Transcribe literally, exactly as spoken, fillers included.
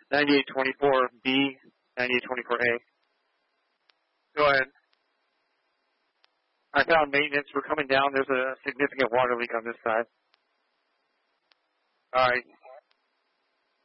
ninety-eight twenty-four B, ninety-eight twenty-four A. Go ahead. I found maintenance. We're coming down. There's a significant water leak on this side. All right.